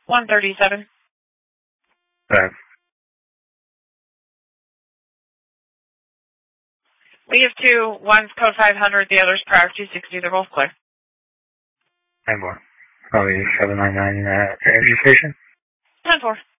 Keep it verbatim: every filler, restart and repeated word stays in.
one thirty-seven. Okay. We have two. One's code five hundred, the other's prior two sixty. They're both clear. And more. Probably seven nine nine uh, energy station. ten four.